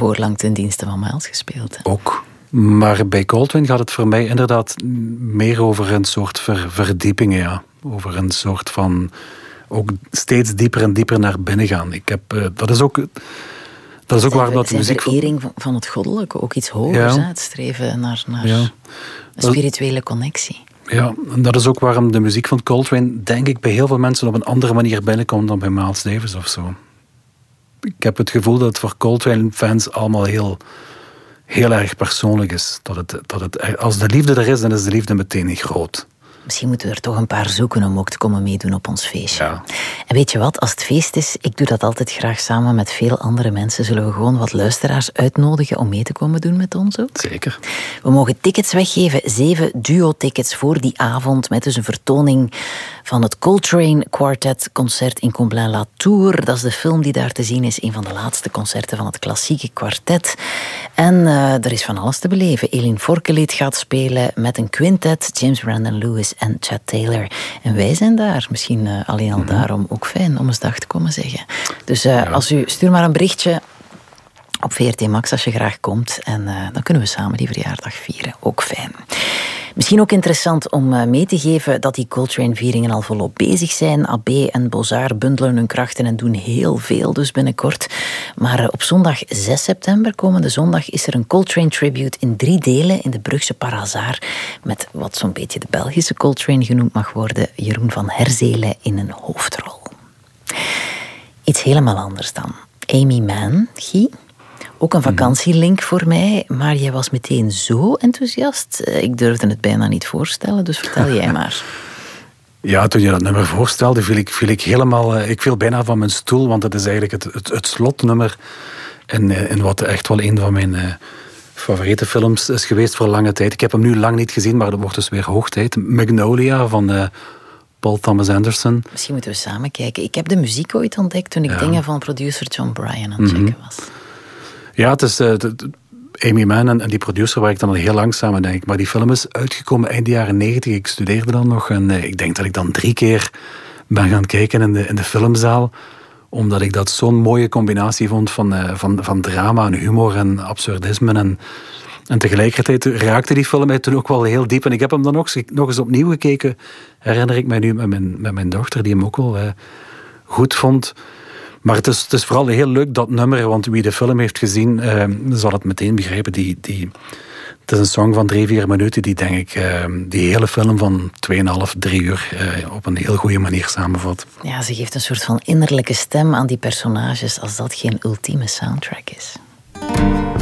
voorlang ten dienste van Miles gespeeld. Hè? Ook. Maar bij Coltrane gaat het voor mij inderdaad meer over een soort verdiepingen. Ja. Over een soort van ook steeds dieper en dieper naar binnen gaan. Dat is ook waar dat de muziek... verering van het goddelijke, ook iets hogers, het streven naar een spirituele connectie. Ja, en dat is ook waarom de muziek van Coltrane, denk ik, bij heel veel mensen op een andere manier binnenkomt dan bij Miles Davis of zo. Ik heb het gevoel dat het voor Coltrane-fans allemaal heel, heel erg persoonlijk is. Als de liefde er is, dan is de liefde meteen groot. Misschien moeten we er toch een paar zoeken om ook te komen meedoen op ons feestje. Ja. En weet je wat, als het feest is, ik doe dat altijd graag samen met veel andere mensen, zullen we gewoon wat luisteraars uitnodigen om mee te komen doen met ons ook? Zeker. We mogen tickets weggeven, 7 duo-tickets voor die avond, met dus een vertoning van het Coltrane Quartet concert in Comblain-la-Tour. Dat is de film die daar te zien is, een van de laatste concerten van het klassieke kwartet. En er is van alles te beleven. Eline Forkelied gaat spelen met een quintet, James Brandon Lewis en Chad Taylor. En wij zijn daar. Misschien alleen al daarom ook fijn om eens dag te komen zeggen. Dus stuur maar een berichtje op VRT Max als je graag komt. En dan kunnen we samen die verjaardag vieren. Ook fijn. Misschien ook interessant om mee te geven dat die Coltrane-vieringen al volop bezig zijn. Abbé en Bozard bundelen hun krachten en doen heel veel dus binnenkort. Maar op zondag 6 september, komende zondag, is er een Coltrane-tribute in 3 delen in de Brugse Par Hasard, met wat zo'n beetje de Belgische Coltrane genoemd mag worden, Jeroen van Herzelen in een hoofdrol. Iets helemaal anders dan. Amy Mann, Guy. Ook een vakantielink voor mij, maar jij was meteen zo enthousiast. Ik durfde het bijna niet voorstellen, dus vertel jij maar. Ja, toen je dat nummer voorstelde, viel ik helemaal... Ik viel bijna van mijn stoel, want het is eigenlijk het slotnummer in wat echt wel een van mijn favoriete films is geweest voor lange tijd. Ik heb hem nu lang niet gezien, maar dat wordt dus weer hoog tijd. Magnolia van Paul Thomas Anderson. Misschien moeten we samen kijken. Ik heb de muziek ooit ontdekt toen ik dingen van producer John Bryan aan het checken was. Ja, het is Amy Mann en die producer waar ik dan al heel lang samen denk. Maar die film is uitgekomen eind de jaren 90. Ik studeerde dan nog en ik denk dat ik dan 3 keer ben gaan kijken in de filmzaal. Omdat ik dat zo'n mooie combinatie vond van drama en humor en absurdisme. En tegelijkertijd raakte die film mij toen ook wel heel diep. En ik heb hem dan nog eens opnieuw gekeken. Herinner ik mij nu met mijn dochter, die hem ook wel goed vond. Maar het is vooral heel leuk, dat nummer, want wie de film heeft gezien, zal het meteen begrijpen. Het is een song van 3-4 minuten die, denk ik, die hele film van 2,5-3 uur op een heel goede manier samenvat. Ja, ze geeft een soort van innerlijke stem aan die personages, als dat geen ultieme soundtrack is.